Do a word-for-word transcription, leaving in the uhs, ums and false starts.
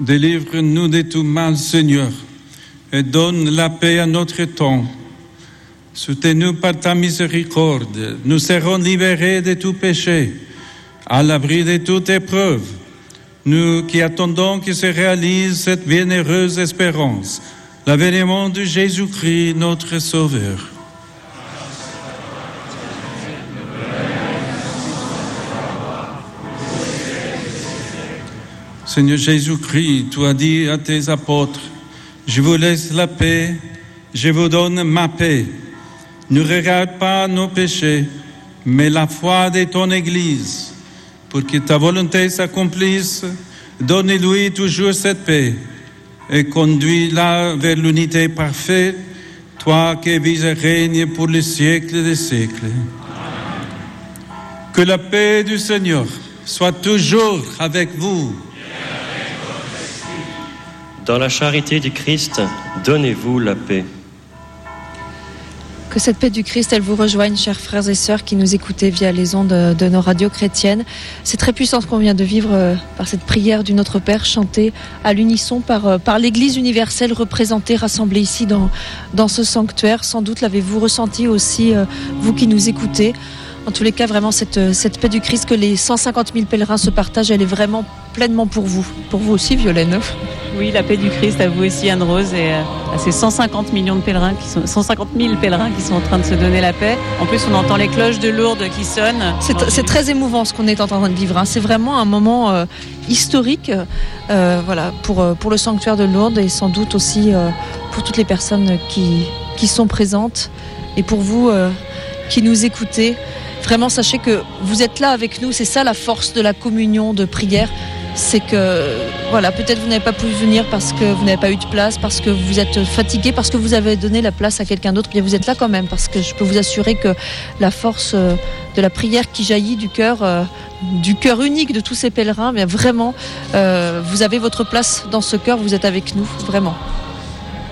Délivre-nous de tout mal, Seigneur, et donne la paix à notre temps. Soutiens-nous par ta miséricorde, nous serons libérés de tout péché, à l'abri de toute épreuve. Nous qui attendons que se réalise cette bienheureuse espérance, l'avènement de Jésus-Christ, notre Sauveur. Seigneur Jésus-Christ, tu as dit à tes apôtres, « Je vous laisse la paix, je vous donne ma paix. Ne regarde pas nos péchés, mais la foi de ton Église. Pour que ta volonté s'accomplisse, donne-lui toujours cette paix et conduis-la vers l'unité parfaite, toi qui vis et règnes pour les siècles des siècles. » Que la paix du Seigneur soit toujours avec vous. Dans la charité du Christ, donnez-vous la paix. Que cette paix du Christ, elle vous rejoigne, chers frères et sœurs qui nous écoutez via les ondes de, de nos radios chrétiennes. C'est très puissant ce qu'on vient de vivre euh, par cette prière du Notre Père, chantée à l'unisson par, euh, par l'Église universelle représentée, rassemblée ici dans, dans ce sanctuaire. Sans doute l'avez-vous ressenti aussi, euh, vous qui nous écoutez. En tous les cas, vraiment, cette, cette paix du Christ que les cent cinquante mille pèlerins se partagent, elle est vraiment pleinement pour vous. Pour vous aussi, Violaine. Oui, la paix du Christ, à vous aussi, Anne-Rose, et à ces cent cinquante millions de pèlerins, qui sont, cent cinquante mille pèlerins qui sont en train de se donner la paix. En plus, on entend les cloches de Lourdes qui sonnent. C'est, c'est très émouvant ce qu'on est en train de vivre. Hein. C'est vraiment un moment euh, historique euh, voilà, pour, pour le sanctuaire de Lourdes et sans doute aussi euh, pour toutes les personnes qui, qui sont présentes et pour vous euh, qui nous écoutez. Vraiment, sachez que vous êtes là avec nous. C'est ça la force de la communion de prière. C'est que, voilà, peut-être vous n'avez pas pu venir parce que vous n'avez pas eu de place, parce que vous êtes fatigué, parce que vous avez donné la place à quelqu'un d'autre. Bien, vous êtes là quand même, parce que je peux vous assurer que la force de la prière qui jaillit du cœur, euh, du cœur unique de tous ces pèlerins, bien vraiment, euh, vous avez votre place dans ce cœur. Vous êtes avec nous, vraiment.